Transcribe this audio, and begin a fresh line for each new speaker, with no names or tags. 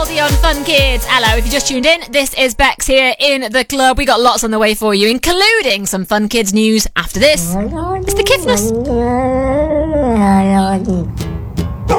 On Fun Kids. Hello, if you just tuned in, this is Bex here in the club. We got lots on the way for you, including some Fun Kids news after this. It's the Kiffness.